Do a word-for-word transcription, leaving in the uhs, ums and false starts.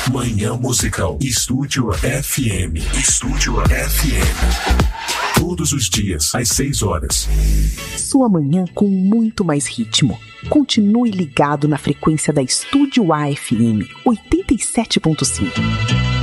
Manhã Musical. Estúdio F M. Estúdio F M. Todos os dias, às seis horas. Sua manhã com muito mais ritmo. Continue ligado na frequência da Estúdio A F M oitenta e sete ponto cinco.